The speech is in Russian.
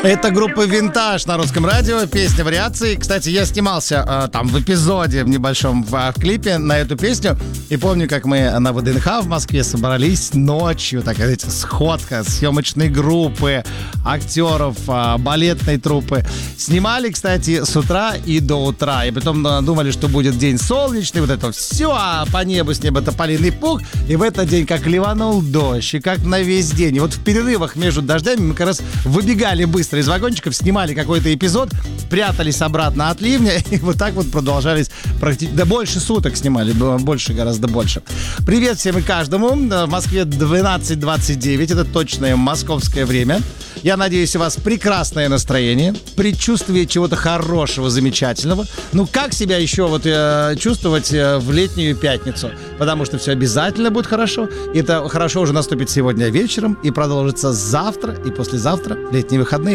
Это группа «Винтаж» на Русском радио, песня «Вариации». Кстати, я снимался там в эпизоде в небольшом в клипе на эту песню. И помню, как мы на ВДНХ в Москве собрались ночью, так сказать, сходка съемочной группы, актеров, балетной труппы. Снимали, кстати, с утра и до утра. И потом думали, что будет день солнечный, вот это все, а по небу с неба тополиный пух. И в этот день как ливанул дождь, и как на весь день. И вот в перерывах между дождями мы как раз выбегали быстро из вагончиков, снимали какой-то эпизод, прятались обратно от ливня, и вот так вот продолжались практически... Да больше суток снимали, больше, гораздо больше. Привет всем и каждому. В Москве 12:29, это точное московское время. Я надеюсь, у вас прекрасное настроение, предчувствие чего-то хорошего, замечательного. Ну, как себя еще вот чувствовать в летнюю пятницу? Потому что все обязательно будет хорошо. Это хорошо уже наступит сегодня вечером и продолжится завтра и послезавтра, летние выходные.